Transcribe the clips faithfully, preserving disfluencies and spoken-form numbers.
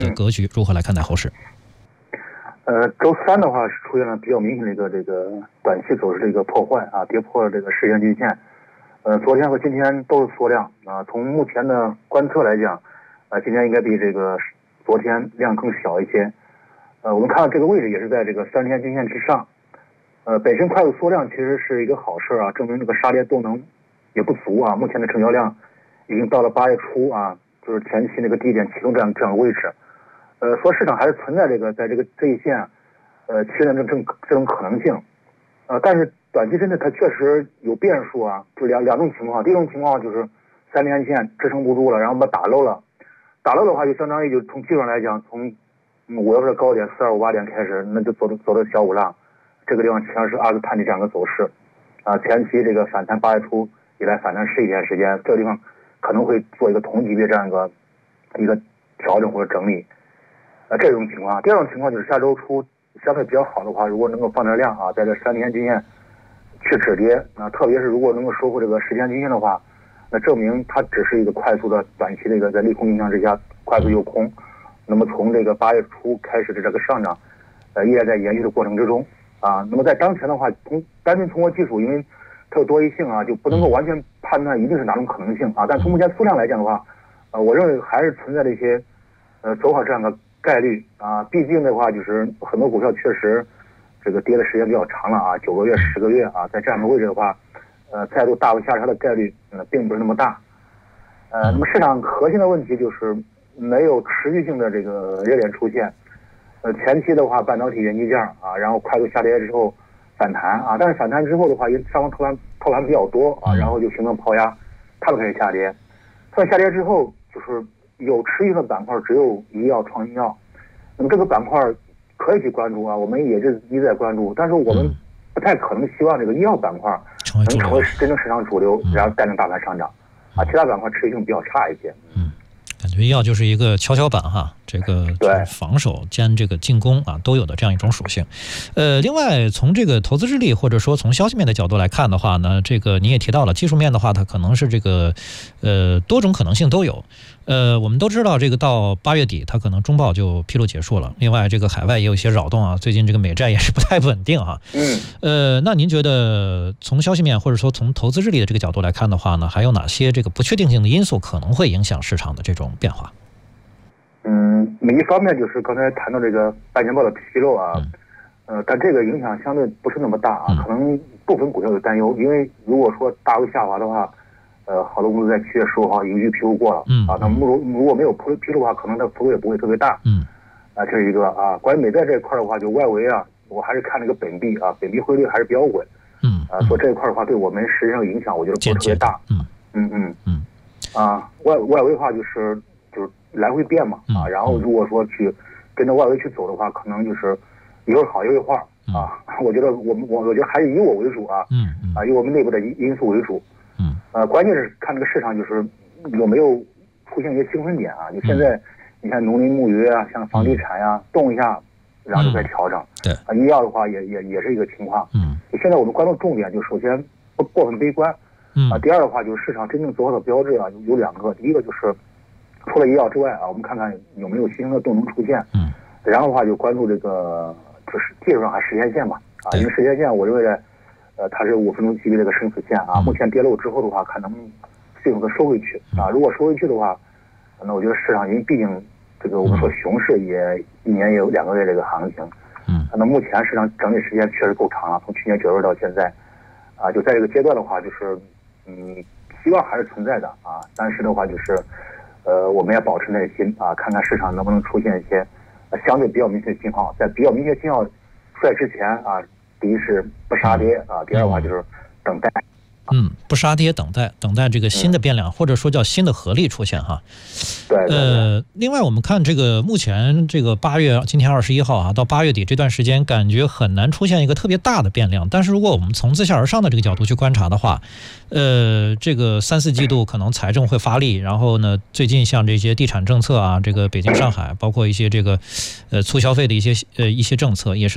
的格局，如何来看待后市？ 呃，周三的话是出现了比较明显的一个这个短期走势的一个破坏啊，跌破了这个十天均线。呃，昨天和今天都是缩量啊。从目前的观测来讲，呃，今天应该比这个昨天量更小一些。呃，我们看到这个位置也是在这个三十天均线之上。呃，本身快速缩量其实是一个好事啊，证明这个杀跌动能也不足啊。目前的成交量已经到了八月初啊，就是前期那个低点启动这样这样的位置。呃，说市场还是存在这个在这个这一线，呃，确认这这这种可能性。呃，但是短期之内它确实有变数啊，就两两种情况。第一种情况就是三天线支撑不住了，然后把它打漏了。打漏的话，就相当于就从技术上来讲，从五月份的高点四二五八点开始，那就走的走的小五浪。这个地方实际上是二次探底这样的走势，啊，前期这个反弹八月初以来反弹十一天时间，这个地方可能会做一个同级别这样一个一个调整或者整理，啊，这种情况。第二种情况就是下周初相对比较好的话，如果能够放点量啊，在这三天均线去止跌啊，特别是如果能够收复这个十天均线的话，那证明它只是一个快速的短期的一个在利空影响之下快速诱空，那么从这个八月初开始的这个上涨，呃，依然在延续的过程之中。啊，那么在当前的话，从单纯通过技术，因为它有多异性啊，就不能够完全判断一定是哪种可能性啊。但从目前数量来讲的话，呃，我认为还是存在的一些呃走好这样的概率啊。毕竟的话，就是很多股票确实这个跌的时间比较长了啊，九个月、十个月啊，在这样的位置的话，呃，再度大幅下杀的概率呃并不是那么大。呃，那么市场核心的问题就是没有持续性的这个热点出现。呃，前期的话，半导体元器件啊，然后快速下跌之后反弹啊，但是反弹之后的话，因为上方套盘套盘比较多啊，然后就形成抛压，它们开始下跌。它下跌之后，就是有持续的板块只有医药、创新药。那么这个板块可以去关注啊，我们也是一直在关注，但是我们不太可能希望这个医药板块能成为真正市场主流，然后带动大盘上涨啊，其他板块持续性比较差一些。 嗯。感觉医药就是一个跷跷板哈，这个防守兼这个进攻啊都有的这样一种属性。呃，另外从这个投资日历或者说从消息面的角度来看的话呢，这个你也提到了技术面的话，它可能是这个呃多种可能性都有。呃，我们都知道这个到八月底它可能中报就披露结束了。另外这个海外也有一些扰动啊，最近这个美债也是不太稳定哈。 嗯。 呃，那您觉得从消息面或者说从投资日历的这个角度来看的话呢，还有哪些这个不确定性的因素可能会影响市场的这种变化？ 嗯，一方面就是刚才谈到这个半年报的披露啊，嗯、呃，但这个影响相对不是那么大啊，嗯、可能部分股票有担忧，因为如果说大幅下滑的话，呃，好多公司在七月十五号已经披露过了，嗯啊，那么如如果没有披披露的话，可能它幅度也不会特别大，嗯，啊，这是一个啊。关于美债这一块的话，就外围啊，我还是看那个本币啊，本币汇率还是比较稳，嗯，啊，说这一块的话，对我们实际上影响，我觉得不是特别大，嗯嗯嗯嗯，啊，外外围的话就是就是来回变嘛，啊，然后如果说去跟着外围去走的话，可能就是一会儿好一会儿坏啊。我觉得我们我我觉得还是以我为主啊，嗯啊，以我们内部的因素为主。嗯，呃，关键是看这个市场就是有没有出现一些兴奋点啊。你现在、嗯、你看农林牧渔啊，像房地产呀、啊，动一下，然后就在调整。嗯、对啊，医药的话也也也是一个情况。嗯，现在我们关注重点就首先不过分悲观。嗯啊，第二的话就是市场真正走好的标志啊有有两个，第一个就是除了医药之外啊，我们看看有没有新的动能出现。嗯，然后的话就关注这个就是技术上还是时间线吧。啊，因为时间线我认为。呃，它是五分钟级别的一个生死线啊，目前跌落之后的话，看能不能迅速的收回去啊。如果收回去的话，那我觉得市场因为毕竟这个我们说熊市也一年也有两个月这个行情，嗯，那目前市场整理时间确实够长了，从去年九月到现在，啊，就在这个阶段的话，就是嗯，希望还是存在的啊，但是的话就是，呃，我们要保持耐心啊，看看市场能不能出现一些呃相对比较明确的信号，在比较明确信号出来之前啊。第一是不杀跌啊，第二的话就是等待。 嗯，不杀跌，等待，等待这个新的变量，嗯、或者说叫新的合力出现哈。 对, 对, 对。 呃，另外我们看这个目前这个八月，今天二十一号啊，到八月底这段时间，感觉很难出现一个特别大的变量。但是如果我们从自下而上的这个角度去观察的话，呃，这个三四季度可能财政会发力，然后呢，最近像这些地产政策啊，这个北京、上海，包括一些这个呃促消费的一些呃一些政策，也是在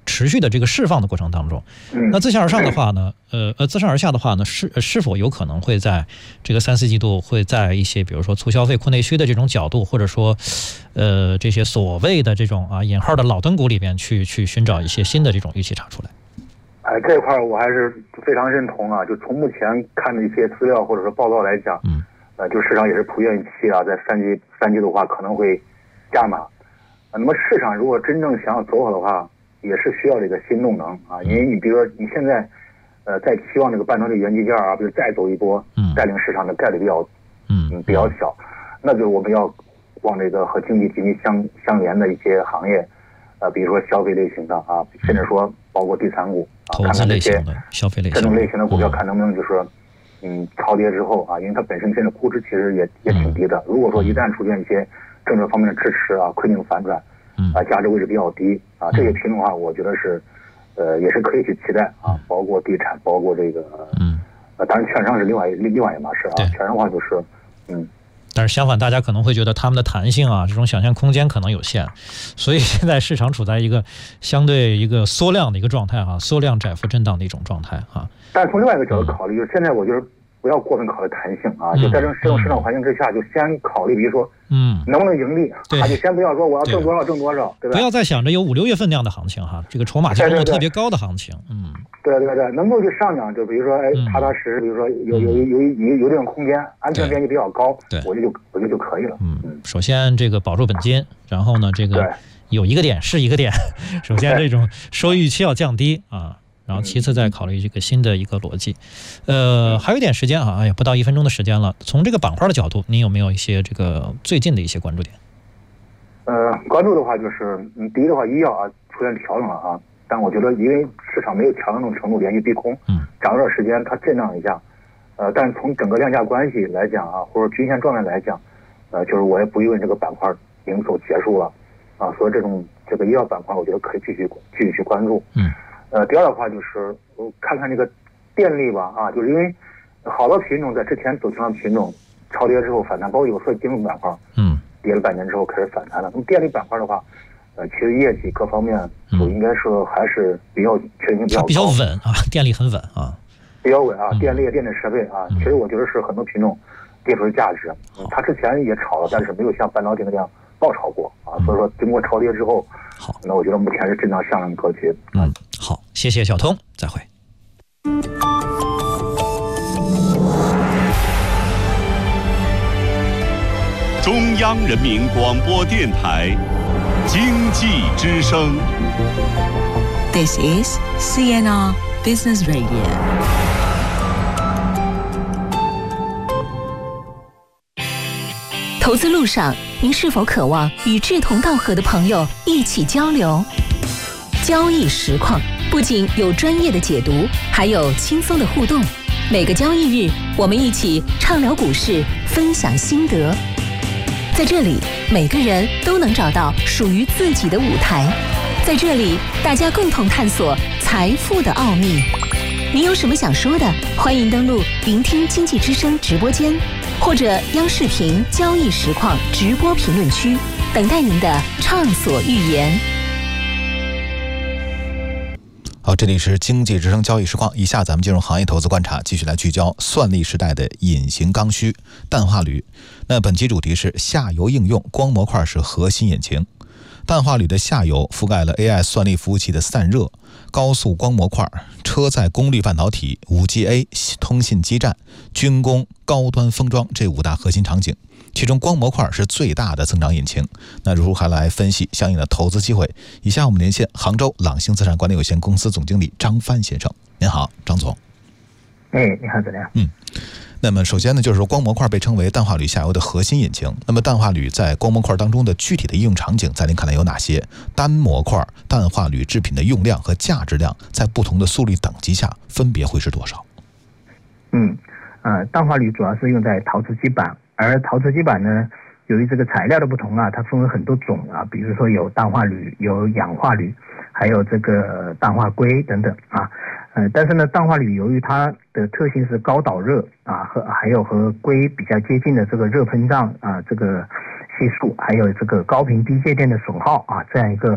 持续的这个释放的过程当中，那自下而上的话呢，呃呃，自上而下的话呢，是是否有可能会在这个三四季度会在一些比如说促消费、库内需的这种角度，或者说，呃，这些所谓的这种啊引号的老灯股里边去去寻找一些新的这种预期差出来？ 哎，这块我还是非常认同啊！就从目前看的一些资料或者说报告来讲，嗯，呃，就市场也是普遍预期啊，在三季三季度的话可能会加码。那么市场如果真正想要走好的话，也是需要这个新动能啊，因为你比如说你现在，呃，在期望这个半导体元器件啊，比如再走一波，嗯，带领市场的概率比较，嗯，比较小，那就是我们要往这个和经济紧密相相连的一些行业，呃，比如说消费类型的啊，甚至说包括地产股啊， 投资类型的消费类型这种类型的股票，看能不能就是说，嗯，超跌之后啊，因为它本身现在估值其实也也挺低的，如果说一旦出现一些政策方面的支持啊，亏定反转。啊，价值位置比较低啊，这些品种的话，我觉得是，呃，也是可以去期待啊，包括地产，包括这个，嗯，呃，当然券商是另外另另外一码事啊，券商的话就是，嗯， 但是相反，大家可能会觉得他们的弹性啊，这种想象空间可能有限，所以现在市场处在一个相对一个缩量的一个状态哈、啊，缩量窄幅震荡的一种状态啊。 但是从另外一个角度考虑，就是现在我觉得不要过分考虑弹性啊，就在这种市场环境之下，就先考虑，比如说，嗯，能不能盈利，他就先不要说我要挣多少挣多少，对吧？ 不要再想着有五六月份那样的行情哈，这个筹码集中度特别高的行情，嗯， 对对对，能够去上涨，就比如说哎，踏踏实实，比如说有有有有有这种空间，安全边际比较高，对，我觉得就我觉得就可以了。 嗯，首先这个保住本金，然后呢，这个有一个点是一个点，首先这种收益预期要降低啊。然后其次再考虑这个新的一个逻辑，呃，还有一点时间啊，哎呀，不到一分钟的时间了。从这个板块的角度，您有没有一些这个最近的一些关注点？ 呃，关注的话就是，嗯，第一的话，医药啊出现调整了啊，但我觉得因为市场没有调整这种程度，连续逼空，嗯，涨了点时间，它震荡一下，呃，但从整个量价关系来讲啊，或者均线状态来讲，呃，就是我也不认为这个板块已经走结束了，啊，所以这种这个医药板块，我觉得可以继续继续去关注，嗯。呃，第二的话就是我看看这个电力吧，啊，就是因为好多品种在之前走强的品种超跌之后反弹，包括有色金属板块，嗯，跌了半年之后开始反弹了。那么电力板块的话，呃，其实业绩各方面都应该是还是比较确定性比较高， 它比较稳啊，电力很稳啊， 比较稳啊，电力、电子设备啊，其实我觉得是很多品种跌出的价值，嗯，它之前也炒了，但是没有像半导体那样爆炒过啊，所以说经过超跌之后。好，那我觉得目前是震荡向上格局。 嗯，好，谢谢小通，再会。 中央人民广播电台经济之声。 This is C N R Business Radio。投资路上，您是否渴望与志同道合的朋友一起交流？交易实况不仅有专业的解读，还有轻松的互动。每个交易日，我们一起畅聊股市，分享心得。在这里，每个人都能找到属于自己的舞台。在这里，大家共同探索财富的奥秘。您有什么想说的？欢迎登录聆听经济之声直播间。或者央视频交易实况直播评论区，等待您的畅所欲言。 好，这里是经济之声交易实况，以下咱们进入行业投资观察，继续来聚焦算力时代的隐形刚需氮化铝。那本期主题是下游应用，光模块是核心引擎。氮化铝的下游覆盖了 A I 算力服务器的散热、高速光模块、车载功率半导体、五 G A 通信基站、军工、高端封装这五大核心场景，其中光模块是最大的增长引擎。那如何来分析相应的投资机会？以下我们连线杭州朗星资产管理有限公司总经理张帆先生。您好，张总。 哎，你好，怎么样？ 嗯。那么首先呢，就是说光模块被称为氮化铝下游的核心引擎。那么氮化铝在光模块当中的具体的应用场景，在您看来有哪些？单模块氮化铝制品的用量和价值量，在不同的速率等级下，分别会是多少？ 嗯，呃，氮化铝主要是用在陶瓷基板，而陶瓷基板呢，由于这个材料的不同啊，它分为很多种啊，比如说有氮化铝、有氧化铝，还有这个氮化硅等等啊。呃，但是呢，氮化铝由于它的特性是高导热啊，和还有和硅比较接近的这个热膨胀啊，这个系数，还有这个高频低介电的损耗啊，这样一个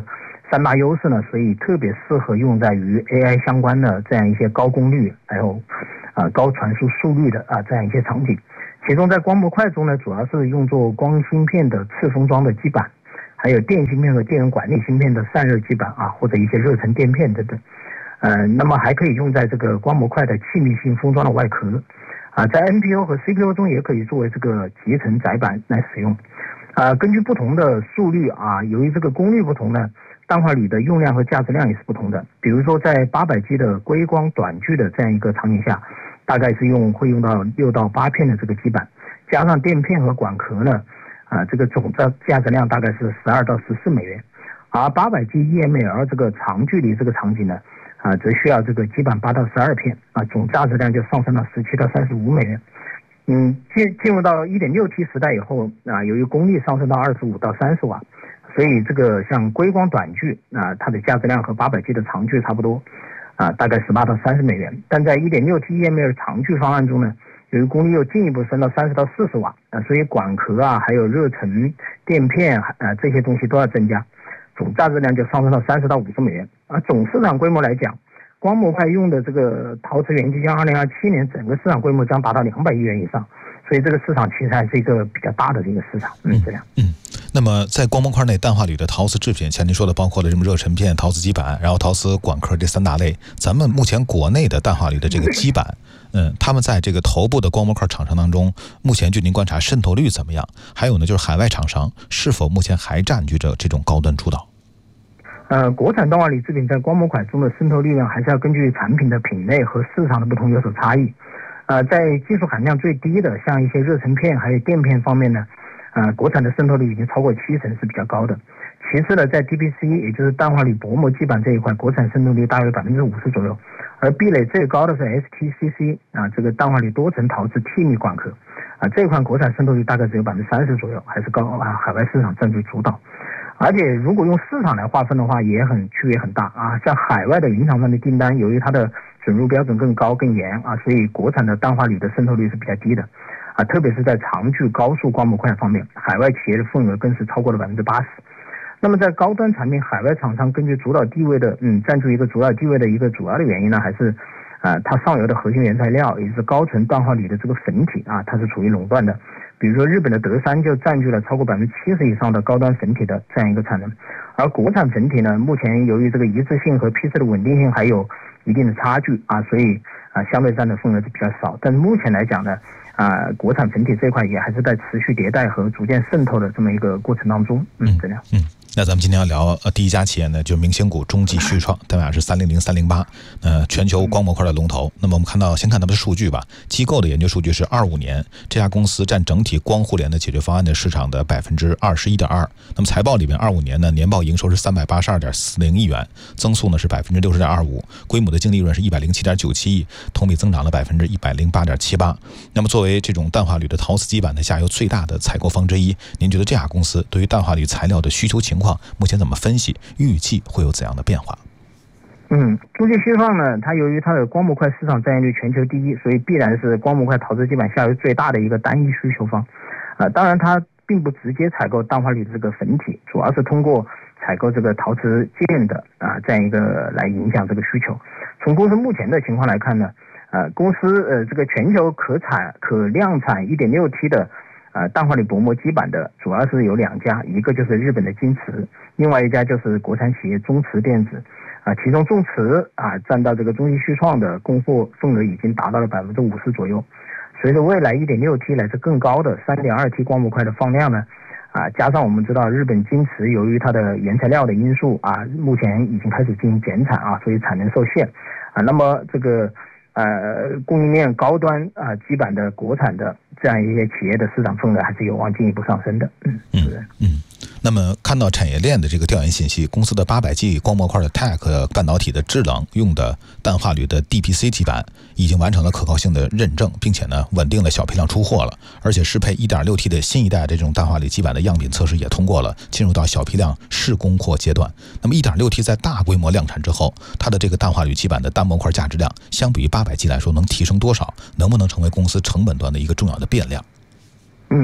三大优势呢，所以特别适合用在于 A I 相关的这样一些高功率还有啊、呃、高传输速率的啊这样一些场景。其中在光模块中呢，主要是用作光芯片的次封装的基板，还有电芯片和电源管理芯片的散热基板啊，或者一些热成垫片等等。呃，那么还可以用在这个光模块的气密性封装的外壳啊，在 N P U 和 C P U 中也可以作为这个集成载板来使用。啊，根据不同的速率啊，由于这个功率不同呢，氮化铝的用量和价值量也是不同的。比如说在八百 G 的硅光短距的这样一个场景下，大概是用会用到六到八片的这个基板，加上垫片和管壳呢，啊，这个总的价值量大概是十二到十四美元。而八百 G E M L 这个长距离这个场景呢，啊，则需要这个基板八到十二片，啊，总价值量就上升到十七到三十五美元。嗯，进进入到 一点六 T 时代以后啊，由于功率上升到二十五到三十瓦，所以这个像硅光短距啊，它的价值量和八百 G 的长距差不多。啊，大概十八到三十美元，但在 一点六 T E M L 长距方案中呢，由于功率又进一步升到三十到四十瓦啊，所以管壳啊，还有热成垫片啊这些东西都要增加，总价值量就上升到三十到五十美元。而总市场规模来讲，光模块用的这个陶瓷元器件，二零二七年整个市场规模将达到两百亿元以上，所以这个市场其实还是一个比较大的这个市场。嗯，这样。 嗯。那么在光模块内，氮化铝的陶瓷制品，像您说的，包括了什么热成片、陶瓷基板，然后陶瓷管壳这三大类。咱们目前国内的氮化铝的这个基板，嗯，他们在这个头部的光模块厂商当中，目前据您观察渗透率怎么样？还有呢，就是海外厂商是否目前还占据着这种高端主导？ 呃，国产氮化铝制品在光模块中的渗透率呢，还是要根据产品的品类和市场的不同有所差异。呃，在技术含量最低的，像一些热成片还有垫片方面呢，呃，国产的渗透率已经超过七成，是比较高的。其次呢，在 D P C 也就是氮化铝薄膜基板这一块，国产渗透率大约百分之五十左右，而壁垒最高的是 S T C C 啊，这个氮化铝多层陶瓷 T 密管壳啊，这一款国产渗透率大概只有百分之三十左右，还是高啊，海外市场占据主导。而且如果用市场来划分的话，也很区别很大啊。像海外的云厂商的订单，由于它的准入标准更高更严啊，所以国产的氮化铝的渗透率是比较低的啊，特别是在长距高速光模块方面，海外企业的份额更是超过了百分之八十。那么在高端产品，海外厂商根据主导地位的嗯占据一个主导地位的一个主要的原因呢，还是啊、呃、它上游的核心原材料，也就是高层氮化铝的这个粉体啊，它是处于垄断的。比如说日本的德山就占据了超过百分之七十以上的高端粉体的这样一个产能，而国产粉体呢，目前由于这个一致性和批次的稳定性还有一定的差距啊，所以啊相对占的份额是比较少。但目前来讲呢，啊国产粉体这块也还是在持续迭代和逐渐渗透的这么一个过程当中。嗯，这样。 嗯。那咱们今天要聊呃第一家企业呢，就是明星股中继旭创，代码是三零零三零八，呃，全球光模块的龙头。那么我们看到，先看他们的数据吧。机构的研究数据是二五年，这家公司占整体光互联的解决方案的市场的百分之二十一点二。那么财报里面，二五年呢年报营收是三百八十二点四零亿元，增速呢是百分之六十点二五，规模的净利润是一百零七点九七亿，同比增长了百分之一百零八点七八。那么作为这种氮化铝的陶瓷基板的下游最大的采购方之一，您觉得这家公司对于氮化铝材料的需求情况？目前怎么分析？预计会有怎样的变化？ 嗯，中继旭创呢，它由于它的光模块市场占有率全球第一，所以必然是光模块陶瓷基板下游最大的一个单一需求方。啊、呃，当然它并不直接采购氮化铝的这个粉体，主要是通过采购这个陶瓷件的啊这样一个来影响这个需求。从公司目前的情况来看呢，呃，公司呃这个全球可产可量产 一点六 T 的。呃，氮化铝薄膜基板的主要是有两家，一个就是日本的金瓷，另外一家就是国产企业中磁电子，啊、呃，其中中磁啊占到这个中继旭创的供货份额已经达到了百分之五十左右。随着未来 一点六 T 乃至更高的 三点二 T 光模块的放量呢，啊，加上我们知道日本金瓷由于它的原材料的因素啊，目前已经开始进行减产啊，所以产能受限啊，那么这个。呃，供应链高端啊、呃、基板的国产的这样一些企业的市场份额还是有望进一步上升的。嗯嗯嗯。那么看到产业链的这个调研信息，公司的八百 G 光模块的 T A C 半导体的制冷用的氮化铝的 D P C 基板已经完成了可靠性的认证，并且呢稳定了小批量出货了，而且适配 一点六 T 的新一代这种氮化铝基板的样品测试也通过了，进入到小批量试供货阶段。那么 一点六 T 在大规模量产之后，它的这个氮化铝基板的单模块价值量相比于八百 G 来说能提升多少？能不能成为公司成本端的一个重要的变量？ 嗯，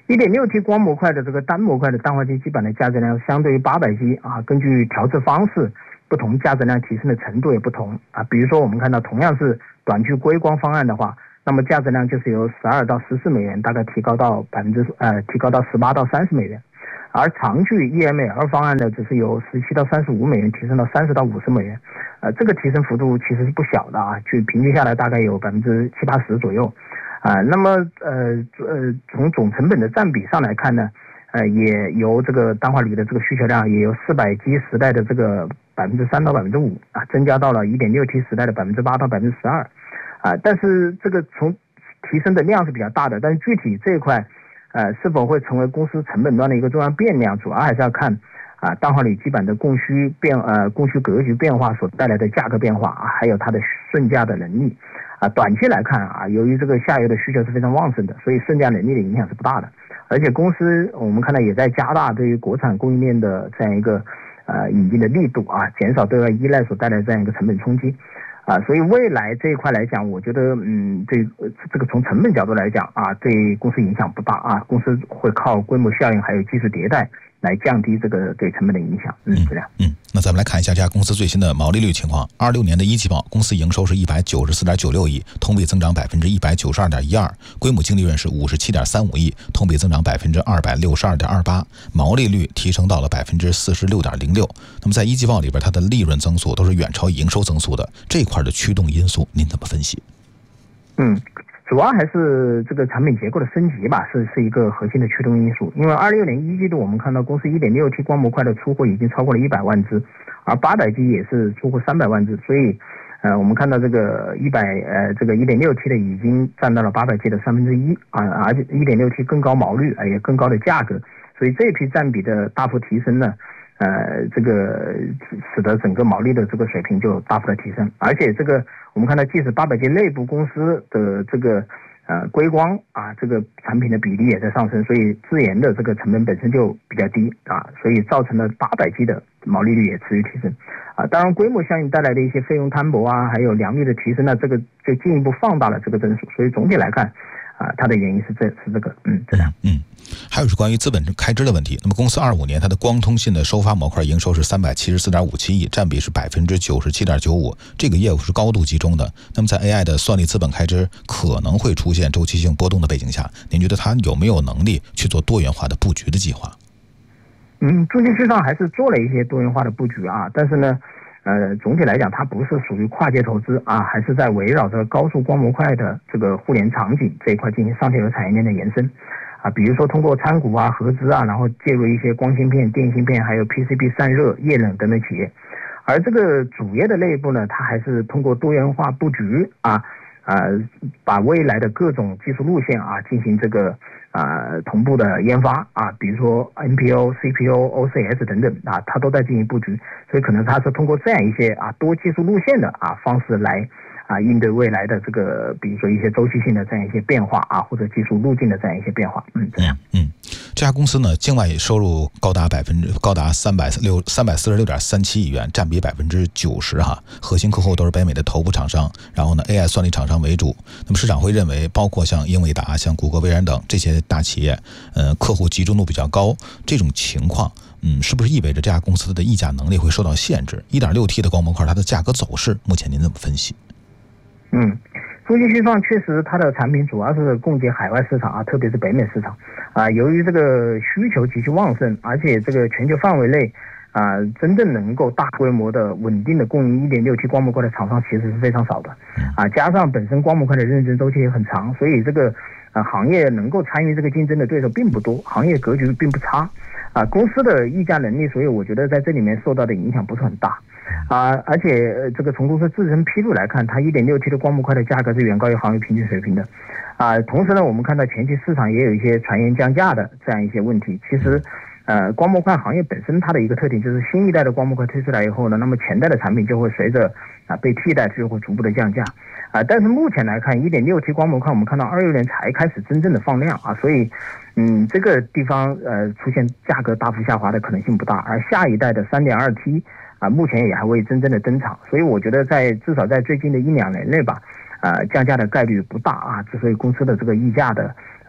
一点六 T 光模块的这个单模块的氮化硅基板的价值量相对于八百 G 啊，根据调制方式不同，价值量提升的程度也不同啊。比如说我们看到同样是短距硅光方案的话，那么价值量就是由十二到十四美元，大概提高到百分之呃提高到十八到三十美元。而长距 E M L 方案呢，只是由十七到三十五美元提升到三十到五十美元，呃，这个提升幅度其实是不小的啊，就平均下来大概有百分之七八十左右，啊，那么呃呃从总成本的占比上来看呢，呃，也由这个氮化铝的这个需求量也由四百 G 时代的这个百分之三到百分之五啊，增加到了一点六 T 时代的百分之八到百分之十二，啊，但是这个从提升的量是比较大的，但是具体这一块。呃，是否会成为公司成本端的一个重要变量，主要还是要看啊氮化铝基板的供需变呃供需格局变化所带来的价格变化啊，还有它的顺价的能力啊。短期来看啊，由于这个下游的需求是非常旺盛的，所以顺价能力的影响是不大的。而且公司我们看到也在加大对于国产供应链的这样一个呃引进的力度啊，减少对外依赖所带来的这样一个成本冲击。啊，所以未来这一块来讲，我觉得，嗯，对这个从成本角度来讲啊，对公司影响不大啊，公司会靠规模效应还有技术迭代来降低这个对成本的影响。嗯，这样。 嗯，那咱们来看一下这家公司最新的毛利率情况。二六年的一季报，公司营收是一百九十四点九六亿，同比增长百分之一百九十二点一二，规模净利润是五十七点三五亿，同比增长百分之二百六十二点二八，毛利率提升到了百分之四十六点零六。那么在一季报里边，它的利润增速都是远超营收增速的，这一块的驱动因素您怎么分析？ 嗯。主要还是这个产品结构的升级吧，是是一个核心的驱动因素。因为二六年一季度我们看到公司 一点六 T 光模块的出货已经超过了一百万只，而八百 G 也是出货三百万只，所以呃我们看到这个一百呃这个 一点六 T 的已经占到了八百 G 的三分之一啊，而且 一点六 T 更高毛率，也更高的价格，所以这一批占比的大幅提升呢。呃，这个使得整个毛利的这个水平就大幅的提升，而且这个我们看到，即使八百 G 内部公司的这个呃硅光啊，这个产品的比例也在上升，所以自研的这个成本本身就比较低啊，所以造成了八百 G 的毛利率也持续提升啊。当然，规模效应带来的一些费用摊薄啊，还有良率的提升呢，这个就进一步放大了这个增速。所以总体来看。啊，它的原因是这是这个，嗯，这样， 嗯，还有是关于资本开支的问题。那么，公司二五年它的光通信的收发模块营收是三百七十四点五七亿，占比是百分之九十七点九五，这个业务是高度集中的。那么，在 A I 的算力资本开支可能会出现周期性波动的背景下，您觉得它有没有能力去做多元化的布局的计划？ 嗯，中金市场还是做了一些多元化的布局啊，但是呢。呃，总体来讲，它不是属于跨界投资啊，还是在围绕着高速光模块的这个互联场景这一块进行上下游产业链的延伸啊，比如说通过参股啊、合资啊，然后介入一些光芯片、电芯片，还有 P C B 散热、液冷等等企业。而这个主业的内部呢，它还是通过多元化布局啊啊，把未来的各种技术路线啊进行这个。啊，同步的研发啊，比如说 N P O、C P O、O C S 等等啊，它都在进行布局，所以可能它是通过这样一些啊多技术路线的啊方式来啊应对未来的这个，比如说一些周期性的这样一些变化啊，或者技术路径的这样一些变化。嗯，这样。 嗯，这家公司呢，境外收入高达百分之高达三百六三百四十六点三七亿元，占比百分之九十哈。核心客户都是北美的头部厂商，然后呢 A I 算力厂商为主。那么市场会认为，包括像英伟达、像谷歌、微软等这些大企业，呃，客户集中度比较高，这种情况，嗯，是不是意味着这家公司的议价能力会受到限制？ 一点六 T 的光模块它的价格走势，目前您怎么分析？ 嗯，中金旭创确实它的产品主要是供给海外市场啊，特别是北美市场啊。由于这个需求极其旺盛，而且这个全球范围内啊，真正能够大规模的稳定的供应 一点六 T 光模块的厂商其实是非常少的啊。加上本身光模块的认证周期也很长，所以这个啊行业能够参与这个竞争的对手并不多，行业格局并不差啊。公司的议价能力，所以我觉得在这里面受到的影响不是很大。啊，而且、呃、这个从公司自身披露来看，它 一点六 T 的光模块的价格是远高于行业平均水平的，啊，同时呢，我们看到前期市场也有一些传言降价的这样一些问题。其实，呃，光模块行业本身它的一个特点就是新一代的光模块推出来以后呢，那么前代的产品就会随着啊被替代，就会逐步的降价，啊，但是目前来看 ，一点六 T 光模块我们看到二六年才开始真正的放量啊，所以，嗯，这个地方呃出现价格大幅下滑的可能性不大，而下一代的 三点二 T。啊，目前也还未真正的登场，所以我觉得在至少在最近的一两年内吧，啊，降价的概率不大啊。之所以公司的这个溢价的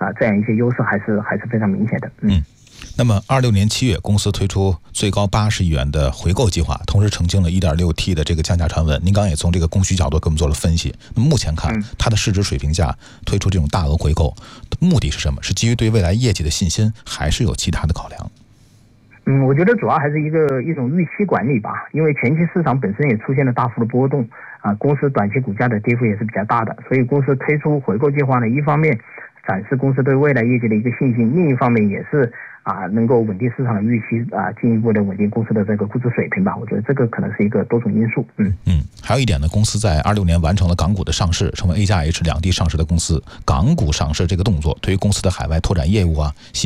啊，这样一些优势还是还是非常明显的。嗯。嗯那么，二六年七月，公司推出最高八十亿元的回购计划，同时澄清了 一点六 T 的这个降价传闻。您刚刚也从这个供需角度给我们做了分析。那么目前看，它的市值水平下推出这种大额回购，目的是什么？是基于对未来业绩的信心，还是有其他的考量？ 嗯，我觉得主要还是一个一种预期管理吧，因为前期市场本身也出现了大幅的波动啊，公司短期股价的跌幅也是比较大的，所以公司推出回购计划呢，一方面展示公司对未来业绩的一个信心，另一方面也是啊能够稳定市场的预期啊，进一步的稳定公司的这个估值水平吧。我觉得这个可能是一个多种因素。嗯嗯，还有一点呢，公司在二六年完成了港股的上市，成为 A 加 H 两地上市的公司。港股上市这个动作，对于公司的海外拓展业务啊。